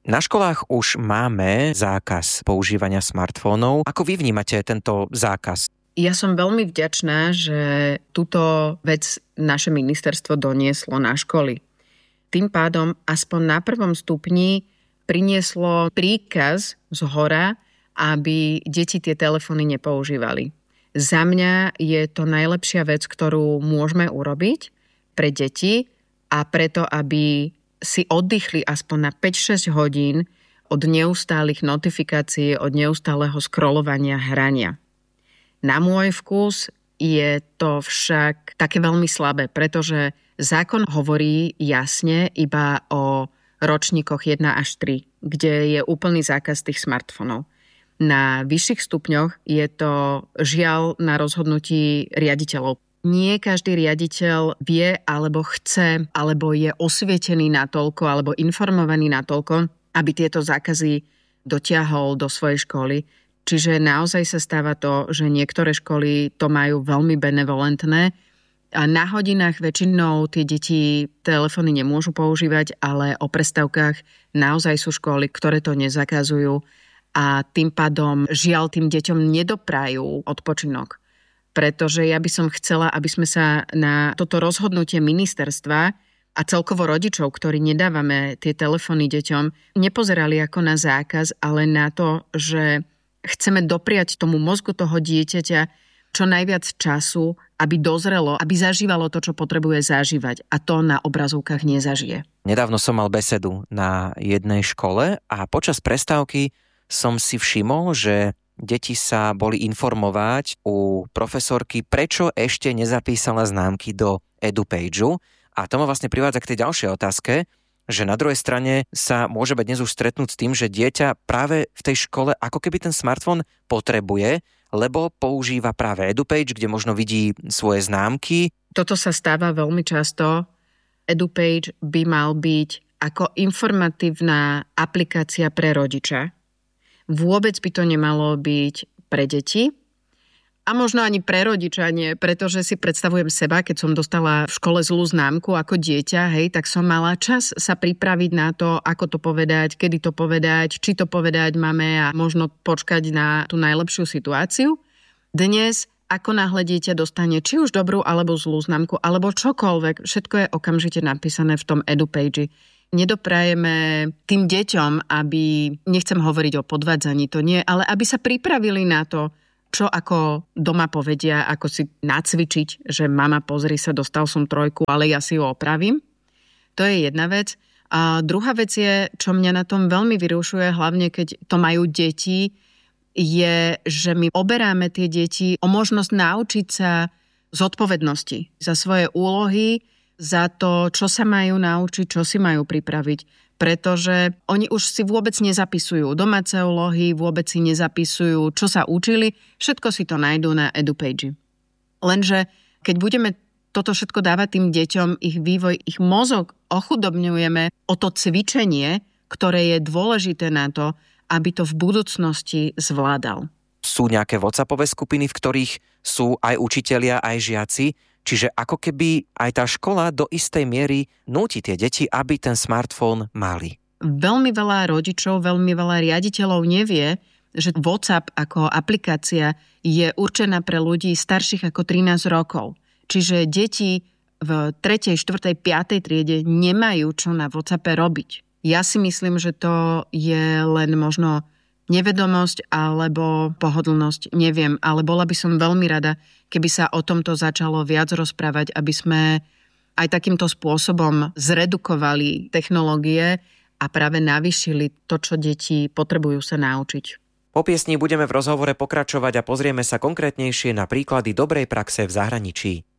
Na školách už máme zákaz používania smartfónov. Ako vy vnímate tento zákaz? Ja som veľmi vďačná, že túto vec naše ministerstvo donieslo na školy. Tým pádom aspoň na prvom stupni prinieslo príkaz zhora, aby deti tie telefóny nepoužívali. Za mňa je to najlepšia vec, ktorú môžeme urobiť pre deti a preto, aby si oddychli aspoň na 5-6 hodín od neustálych notifikácií, od neustáleho scrollovania, hrania. Na môj vkus je to však také veľmi slabé, pretože zákon hovorí jasne iba o ročníkoch 1 až 3, kde je úplný zákaz tých smartfónov. Na vyšších stupňoch je to žiaľ na rozhodnutí riaditeľov. Nie každý riaditeľ vie, alebo chce, alebo je osvietený natoľko, alebo informovaný natoľko, aby tieto zákazy dotiahol do svojej školy. Čiže naozaj sa stáva to, že niektoré školy to majú veľmi benevolentné. A na hodinách väčšinou tie deti telefóny nemôžu používať, ale o prestávkach naozaj sú školy, ktoré to nezakazujú a tým pádom žiaľ tým deťom nedoprajú odpočinok. Pretože ja by som chcela, aby sme sa na toto rozhodnutie ministerstva a celkovo rodičov, ktorí nedávame tie telefóny deťom, nepozerali ako na zákaz, ale na to, že chceme dopriať tomu mozgu toho dieťaťa čo najviac času, aby dozrelo, aby zažívalo to, čo potrebuje zažívať. A to na obrazovkách nezažije. Nedávno som mal besedu na jednej škole a počas prestávky som si všimol, že deti sa boli informovať u profesorky, prečo ešte nezapísala známky do EduPageu. A to ma vlastne privádza k tej ďalšej otázke, že na druhej strane sa môžeme dnes už stretnúť s tým, že dieťa práve v tej škole ako keby ten smartfón potrebuje, lebo používa práve EduPage, kde možno vidí svoje známky. Toto sa stáva veľmi často. EduPage by mal byť ako informatívna aplikácia pre rodiča. Vôbec by to nemalo byť pre deti. A možno ani pre rodiča nie, pretože si predstavujem seba, keď som dostala v škole zlú známku ako dieťa, tak som mala čas sa pripraviť na to, ako to povedať, kedy to povedať, či to povedať máme a možno počkať na tú najlepšiu situáciu. Dnes, ako náhle dieťa dostane či už dobrú alebo zlú známku, alebo čokoľvek, všetko je okamžite napísané v tom EduPage. Nedoprajeme tým deťom, aby, nechcem hovoriť o podvádzaní, to nie, ale aby sa pripravili na to, čo ako doma povedia, ako si nacvičiť, že mama, pozri sa, dostal som 3, ale ja si ju opravím. To je jedna vec. A druhá vec je, čo mňa na tom veľmi vyrušuje, hlavne keď to majú deti, je, že my oberáme tie deti o možnosť naučiť sa zodpovednosti za svoje úlohy, za to, čo sa majú naučiť, čo si majú pripraviť. Pretože oni už si vôbec nezapisujú domáce úlohy, vôbec si nezapisujú, čo sa učili, všetko si to nájdú na EduPage. Lenže keď budeme toto všetko dávať tým deťom, ich vývoj, ich mozog ochudobňujeme o to cvičenie, ktoré je dôležité na to, aby to v budúcnosti zvládal. Sú nejaké WhatsAppové skupiny, v ktorých sú aj učitelia, aj žiaci, čiže ako keby aj tá škola do istej miery núti tie deti, aby ten smartfón mali. Veľmi veľa rodičov, veľmi veľa riaditeľov nevie, že WhatsApp ako aplikácia je určená pre ľudí starších ako 13 rokov. Čiže deti v 3., 4., 5. triede nemajú čo na WhatsAppe robiť. Ja si myslím, že to je len možno nevedomosť alebo pohodlnosť, neviem, ale bola by som veľmi rada, keby sa o tomto začalo viac rozprávať, aby sme aj takýmto spôsobom zredukovali technológie a práve navýšili to, čo deti potrebujú sa naučiť. Po piesni budeme v rozhovore pokračovať a pozrieme sa konkrétnejšie na príklady dobrej praxe v zahraničí.